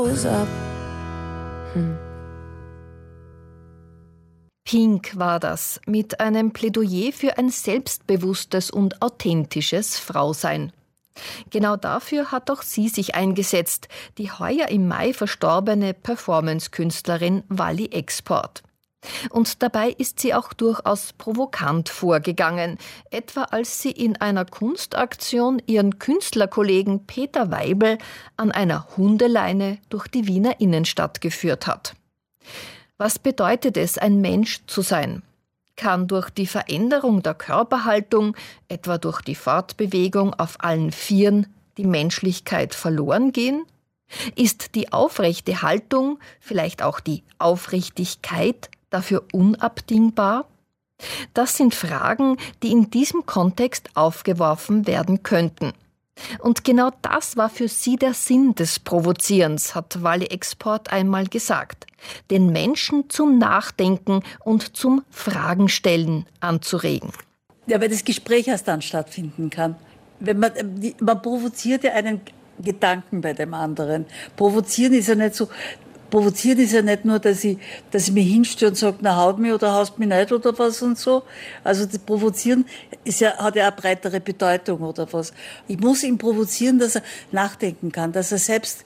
Pink war das, mit einem Plädoyer für ein selbstbewusstes und authentisches Frausein. Genau dafür hat auch sie sich eingesetzt, die heuer im Mai verstorbene Performance-Künstlerin Wally Export. Und dabei ist sie auch durchaus provokant vorgegangen, etwa als sie in einer Kunstaktion ihren Künstlerkollegen Peter Weibel an einer Hundeleine durch die Wiener Innenstadt geführt hat. Was bedeutet es, ein Mensch zu sein? Kann durch die Veränderung der Körperhaltung, etwa durch die Fortbewegung auf allen Vieren, die Menschlichkeit verloren gehen? Ist die aufrechte Haltung, vielleicht auch die Aufrichtigkeit, dafür unabdingbar? Das sind Fragen, die in diesem Kontext aufgeworfen werden könnten. Und genau das war für sie der Sinn des Provozierens, hat Wally Export einmal gesagt. Den Menschen zum Nachdenken und zum Fragenstellen anzuregen. Ja, weil das Gespräch erst dann stattfinden kann. Wenn man provoziert ja einen Gedanken bei dem anderen. Provozieren ist ja nicht so. Provozieren ist ja nicht nur, dass ich mich hinstelle und sage, na haut mich oder haust mich nicht oder was und so. Also das Provozieren hat ja eine breitere Bedeutung oder was. Ich muss ihn provozieren, dass er nachdenken kann, dass er selbst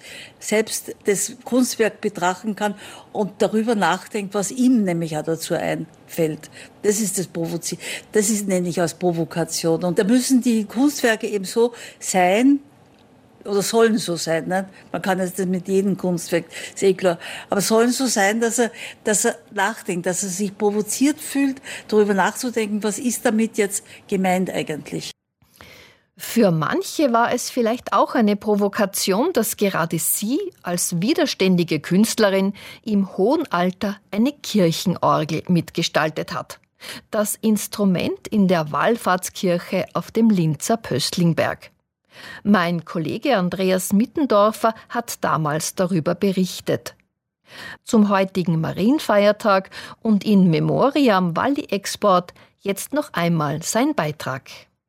das Kunstwerk betrachten kann und darüber nachdenkt, was ihm nämlich auch dazu einfällt. Das ist das Provozieren. Das nenne ich als Provokation. Und da müssen die Kunstwerke eben so sein, oder sollen so sein, ne? Man kann jetzt das mit jedem Kunstwerk, ist eh klar. Aber sollen so sein, dass er nachdenkt, dass er sich provoziert fühlt, darüber nachzudenken, was ist damit jetzt gemeint eigentlich. Für manche war es vielleicht auch eine Provokation, dass gerade sie als widerständige Künstlerin im hohen Alter eine Kirchenorgel mitgestaltet hat. Das Instrument in der Wallfahrtskirche auf dem Linzer Pöstlingberg. Mein Kollege Andreas Mittendorfer hat damals darüber berichtet. Zum heutigen Marienfeiertag und in Memoriam Wally Export jetzt noch einmal sein Beitrag.